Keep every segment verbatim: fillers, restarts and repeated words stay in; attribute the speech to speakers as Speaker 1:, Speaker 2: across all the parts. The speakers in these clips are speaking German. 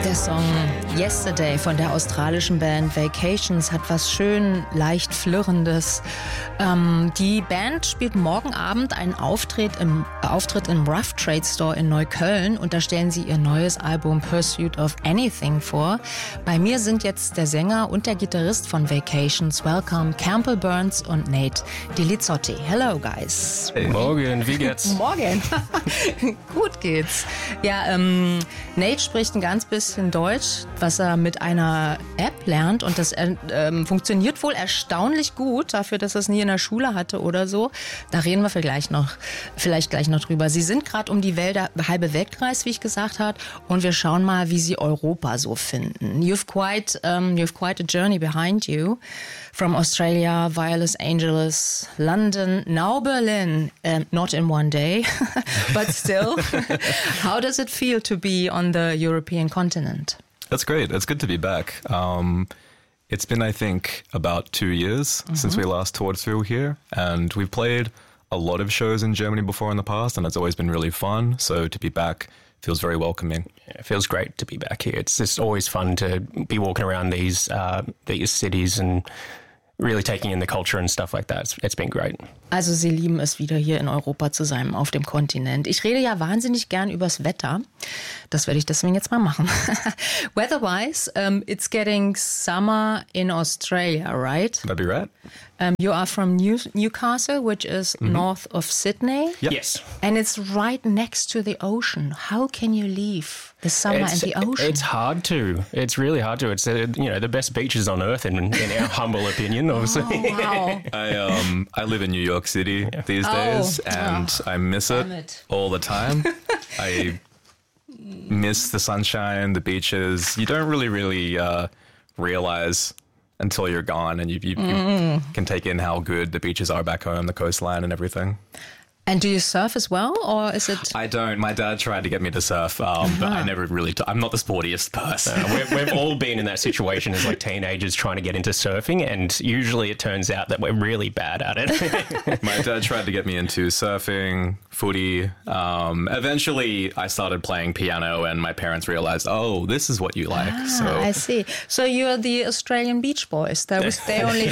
Speaker 1: Der Song Yesterday von der australischen Band Vacations hat was schön leicht Flirrendes. Ähm, die Band spielt morgen Abend einen Auftritt im, äh, Auftritt im Rough Trade Store in Neukölln und da stellen sie ihr neues Album Pursuit of Anything vor. Bei mir sind jetzt der Sänger und der Gitarrist von Vacations. Welcome Campbell Burns und Nate Delizzotti. Hello guys.
Speaker 2: Hey. Morgen, wie geht's?
Speaker 1: Morgen. Gut geht's. Ja, ähm, Nate spricht ein ganz bisschen Deutsch, was er mit einer App lernt und das ähm, funktioniert wohl erstaunlich gut dafür, dass er es nie in der Schule hatte oder so. Da reden wir vielleicht noch, vielleicht gleich noch drüber. Sie sind gerade um die Welt, halbe Weltkreis, wie ich gesagt habe, und wir schauen mal, wie Sie Europa so finden. You've quite, um, you've quite a journey behind you. From Australia via Los Angeles, London, now Berlin, um, not in one day, but still. How does it feel to be on the European continent?
Speaker 2: That's great. It's good to be back. Um, it's been, I think, about two years mm-hmm. since we last toured through here, and we've played a lot of shows in Germany before in the past, and it's always been really fun. So to be back feels very welcoming.
Speaker 3: Yeah, it feels great to be back here. It's just always fun to be walking around these uh, these cities and really taking in the culture and stuff like that. It's, it's been great.
Speaker 1: Also Sie lieben es, wieder hier in Europa zu sein, auf dem Kontinent. Ich rede ja wahnsinnig gern übers Wetter. Das werde ich deswegen jetzt mal machen. Weather-wise, um, it's getting summer in Australia, right?
Speaker 2: That'd be right.
Speaker 1: Um, you are from New- Newcastle, which is mm-hmm. north of Sydney.
Speaker 3: Yep. Yes.
Speaker 1: And it's right next to the ocean. How can you leave the summer
Speaker 3: it's,
Speaker 1: and the ocean?
Speaker 3: It's hard to. It's really hard to. It's uh, you know the best beaches on earth, in, in our humble opinion, obviously.
Speaker 1: Oh, wow.
Speaker 2: I um I live in New York City yeah. these
Speaker 1: oh.
Speaker 2: days, and oh. I miss it,
Speaker 1: it
Speaker 2: all the time. I miss the sunshine, the beaches. You don't really, really uh, realize until you're gone, and you, you, mm. you can take in how good the beaches are back home, the coastline and everything.
Speaker 1: And do you surf as well, or is it?
Speaker 2: I don't. My dad tried to get me to surf, um, uh-huh. but I never really. T- I'm not the sportiest person.
Speaker 3: Uh, we've, we've all been in that situation as like teenagers trying to get into surfing, and usually it turns out that we're really bad at it.
Speaker 2: My dad tried to get me into surfing, footy. Um, eventually, I started playing piano, and my parents realized, oh, this is what you like.
Speaker 1: Ah,
Speaker 2: so
Speaker 1: I see. So you're the Australian Beach Boys. That was they only.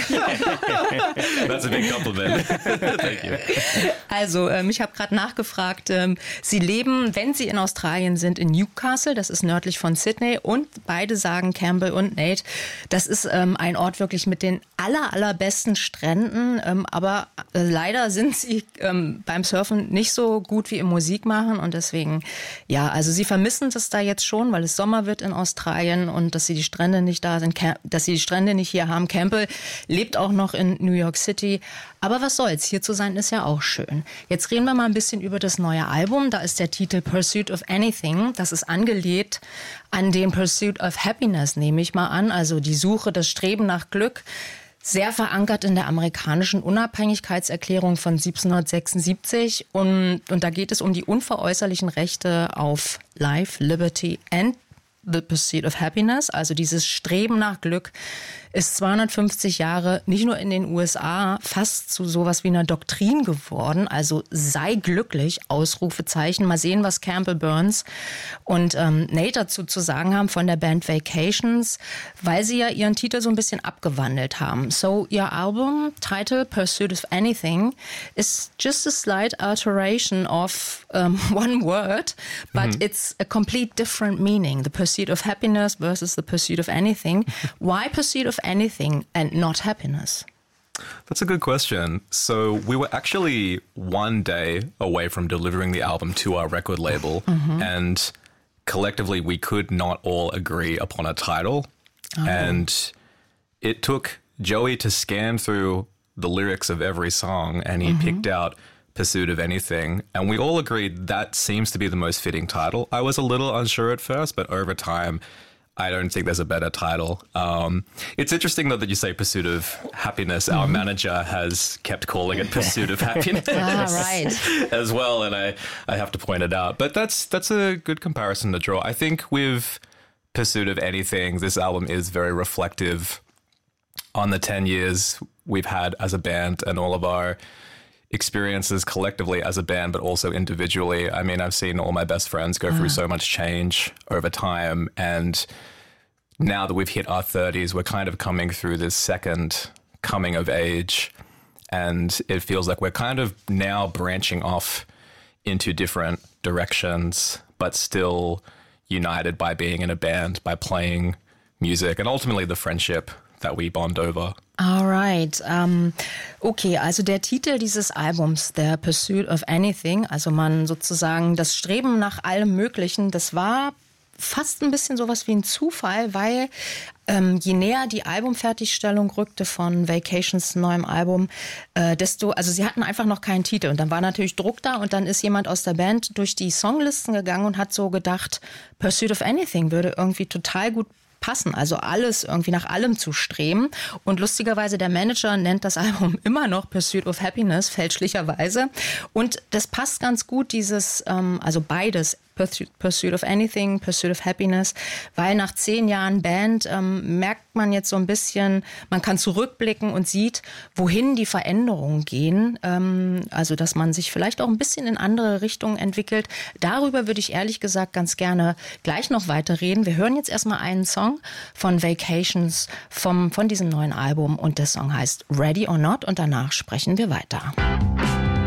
Speaker 2: That's a big compliment. Thank you.
Speaker 1: Also. Ähm, ich habe gerade nachgefragt, ähm, Sie leben, wenn Sie in Australien sind, in Newcastle, das ist nördlich von Sydney, und beide sagen, Campbell und Nate, das ist ähm, ein Ort wirklich mit den aller, allerbesten Stränden, ähm, aber äh, leider sind Sie ähm, beim Surfen nicht so gut wie im Musikmachen und deswegen, ja, also Sie vermissen das da jetzt schon, weil es Sommer wird in Australien und dass Sie die Strände nicht da sind, dass Sie die Strände nicht hier haben. Campbell lebt auch noch in New York City, aber was soll's, hier zu sein ist ja auch schön. Jetzt reden wir mal ein bisschen über das neue Album. Da ist der Titel Pursuit of Anything. Das ist angelehnt an den Pursuit of Happiness, nehme ich mal an. Also die Suche, das Streben nach Glück. Sehr verankert in der amerikanischen Unabhängigkeitserklärung von siebzehnhundertsechsundsiebzig. Und, und da geht es um die unveräußerlichen Rechte auf Life, Liberty and the Pursuit of Happiness. Also dieses Streben nach Glück ist zweihundertfünfzig Jahre nicht nur in den U S A fast zu sowas wie einer Doktrin geworden. Also sei glücklich, Ausrufezeichen. Mal sehen, was Campbell Burns und ähm, Nate dazu zu sagen haben von der Band Vacations, weil sie ja ihren Titel so ein bisschen abgewandelt haben. So, your album title, Pursuit of Anything, is just a slight alteration of um, one word, but mm-hmm. it's a complete different meaning. The pursuit of happiness versus the pursuit of anything. Why pursuit of anything and not happiness?
Speaker 2: That's a good question. So we were actually one day away from delivering the album to our record label, mm-hmm. and collectively we could not all agree upon a title. Oh. And it took Joey to scan through the lyrics of every song, and he mm-hmm. picked out Pursuit of Anything, and we all agreed that seems to be the most fitting title. I was a little unsure at first, but over time I don't think there's a better title. Um, it's interesting, though, that you say Pursuit of Happiness. Mm-hmm. Our manager has kept calling it Pursuit of Happiness
Speaker 1: ah, right.
Speaker 2: as well, and I, I have to point it out. But that's that's a good comparison to draw. I think with Pursuit of Anything, this album is very reflective on the ten years we've had as a band and all of our experiences collectively as a band, but also individually. I mean, I've seen all my best friends go through so much change over time. And now that we've hit our thirties, we're kind of coming through this second coming of age. And it feels like we're kind of now branching off into different directions, but still united by being in a band, by playing music, and ultimately the friendship that we bond over.
Speaker 1: Alright, um, okay, also der Titel dieses Albums, der Pursuit of Anything, also man sozusagen das Streben nach allem Möglichen, das war fast ein bisschen sowas wie ein Zufall, weil ähm, je näher die Albumfertigstellung rückte von Vacations neuem Album, äh, desto, also sie hatten einfach noch keinen Titel und dann war natürlich Druck da und dann ist jemand aus der Band durch die Songlisten gegangen und hat so gedacht, Pursuit of Anything würde irgendwie total gut passen, also alles irgendwie nach allem zu streben. Und lustigerweise, der Manager nennt das Album immer noch Pursuit of Happiness, fälschlicherweise. Und das passt ganz gut, dieses, ähm, also beides, Pursuit of Anything, Pursuit of Happiness, weil nach zehn Jahren Band ähm, merkt man jetzt so ein bisschen, man kann zurückblicken und sieht, wohin die Veränderungen gehen, ähm, also dass man sich vielleicht auch ein bisschen in andere Richtungen entwickelt. Darüber würde ich ehrlich gesagt ganz gerne gleich noch weiterreden. Wir hören jetzt erstmal einen Song von Vacations vom, von diesem neuen Album und der Song heißt Ready or Not und danach sprechen wir weiter.